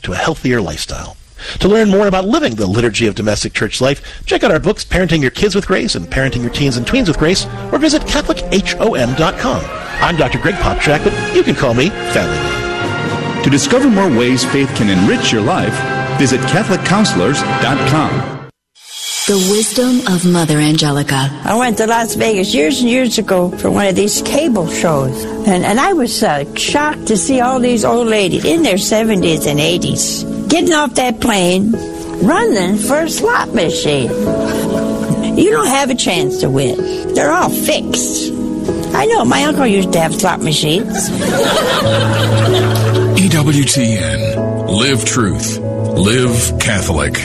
to a healthier lifestyle. To learn more about living the liturgy of domestic church life, check out our books, Parenting Your Kids with Grace and Parenting Your Teens and Tweens with Grace, or visit CatholicHOM.com. I'm Dr. Greg Popchak, but you can call me Family Man. To discover more ways faith can enrich your life, visit CatholicCounselors.com. The wisdom of Mother Angelica. I went to Las Vegas years and years ago for one of these cable shows. And I was shocked to see all these old ladies in their 70s and 80s getting off that plane, running for a slot machine. You don't have a chance to win. They're all fixed. I know, my uncle used to have slot machines. EWTN. Live truth. Live Catholic.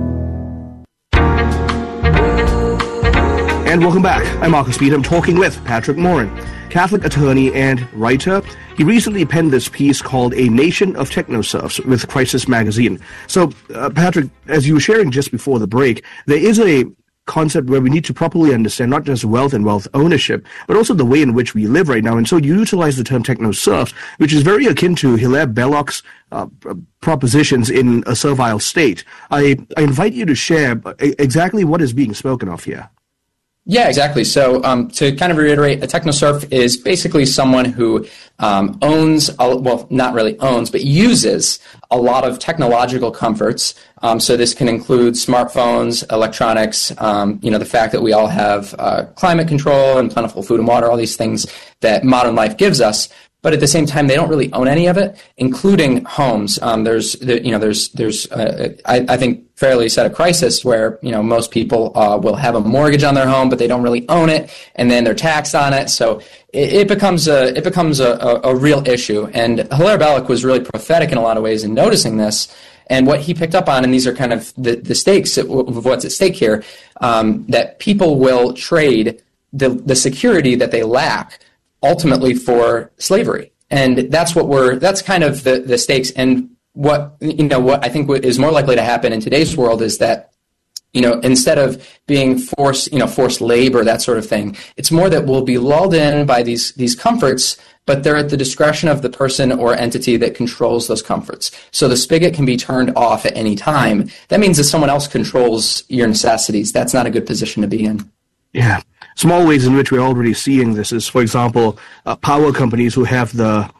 And welcome back. I'm Marcus Speed. I'm talking with Patrick Morin, Catholic attorney and writer. He recently penned this piece called A Nation of Technoserfs with Crisis Magazine. So, Patrick, as you were sharing just before the break, there is a concept where we need to properly understand not just wealth and wealth ownership, but also the way in which we live right now. And so you utilize the term technoserfs, which is very akin to Hilaire Belloc's propositions in A Servile State. I invite you to share exactly what is being spoken of here. Yeah, exactly. So to kind of reiterate, a technoserf is basically someone who owns, well, not really owns, but uses a lot of technological comforts. So this can include smartphones, electronics, the fact that we all have climate control and plentiful food and water, all these things that modern life gives us. But at the same time, they don't really own any of it, including homes. I think fairly set a crisis where, most people will have a mortgage on their home, but they don't really own it, and then they're taxed on it. So it becomes a real issue. And Hilaire Belloc was really prophetic in a lot of ways in noticing this. And what he picked up on, and these are kind of the stakes of what's at stake here, that people will trade the security that they lack ultimately for slavery. And that's kind of the stakes. And what I think is more likely to happen in today's world is that, instead of being forced labor, that sort of thing, it's more that we'll be lulled in by these comforts, but they're at the discretion of the person or entity that controls those comforts. So the spigot can be turned off at any time. That means that someone else controls your necessities. That's not a good position to be in. Yeah. Small ways in which we're already seeing this is, for example, power companies who have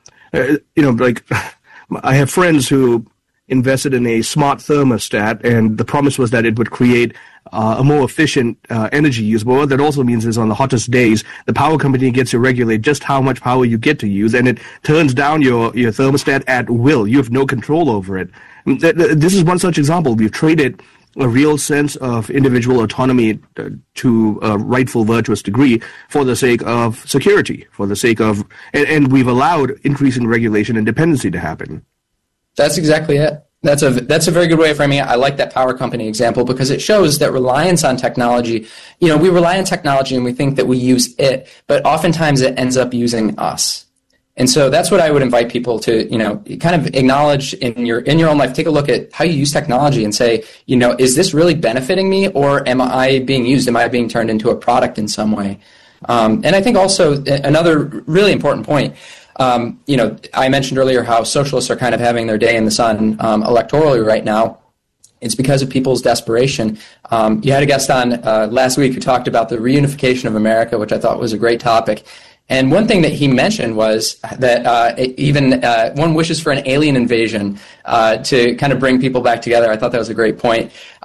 I have friends who invested in a smart thermostat, and the promise was that it would create a more efficient energy use. But what that also means is on the hottest days, the power company gets to regulate just how much power you get to use, and it turns down your thermostat at will. You have no control over it. This is one such example. We've traded a real sense of individual autonomy to a rightful virtuous degree for the sake of security, for the sake of, and we've allowed increasing regulation and dependency to happen. That's exactly it. That's a very good way of framing it. I like that power company example because it shows that reliance on technology, we rely on technology and we think that we use it, but oftentimes it ends up using us. And so that's what I would invite people to, kind of acknowledge in your own life. Take a look at how you use technology and say, is this really benefiting me, or am I being used? Am I being turned into a product in some way? And I think also another really important point, I mentioned earlier how socialists are kind of having their day in the sun electorally right now. It's because of people's desperation. You had a guest on last week who talked about the reunification of America, which I thought was a great topic. And one thing that he mentioned was that even one wishes for an alien invasion to kind of bring people back together. I thought that was a great point.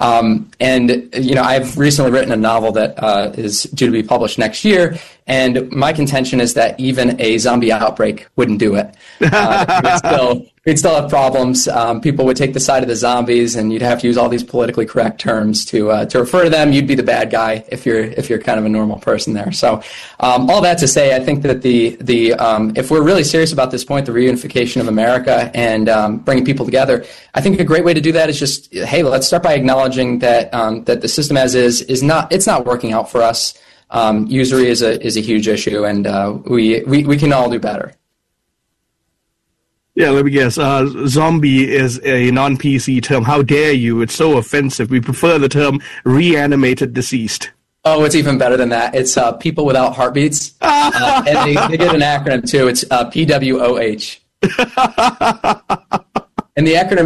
I've recently written a novel that is due to be published next year, and my contention is that even a zombie outbreak wouldn't do it. We'd still have problems. People would take the side of the zombies, and you'd have to use all these politically correct terms to refer to them. You'd be the bad guy if you're kind of a normal person there. So all that to say, I think that if we're really serious about this point, the reunification of America and bringing people together, I think a great way to do that is just, hey, let's start by acknowledging that that the system as is not working out for us. Usury is a huge issue, and we can all do better. Yeah, let me guess. Zombie is a non-PC term. How dare you? It's so offensive. We prefer the term reanimated deceased. Oh, it's even better than that. It's people without heartbeats. And they get an acronym, too. It's PWOH. And the acronym